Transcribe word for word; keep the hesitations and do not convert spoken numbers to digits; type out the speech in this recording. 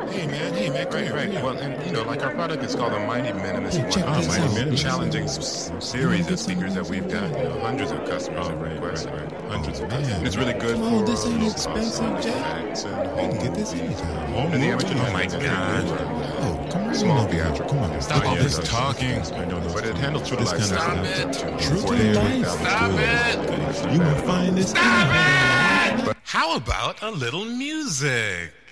Hey man, hey man, come Right, here, right. come here. Well, and you know, like our product is called the Mighty Minimalist Hey, check One this Hundred. out. Mighty This is- Challenging s- series of speakers that we've got. You know, hundreds of customers Oh, have right, requested. right, right. Hundreds Oh, of man. customers. And it's really good Come for on, this ain't low expensive, cost Jack. effects and You home can get this movies. anytime. Home And the movies, amateur oh my license is really God. good for Oh, come right small on over here. theatrical. Come on. Stop all Yeah, this that's- talking. that's- I know this. But it handles True to This Life. kind of Stop stuff. it. True to forty-three Life. thousand. Stop it. You will find this. How about a little music?